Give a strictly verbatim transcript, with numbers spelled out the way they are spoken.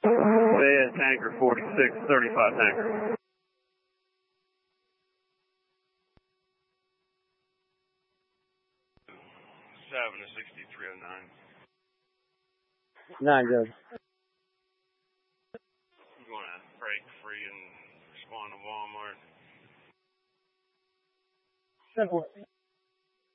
Fayette Tanker forty-six thirty-five Tanker. seven to sixty-three oh nine. Nine goes. You want to break free and respond to Walmart? Simple.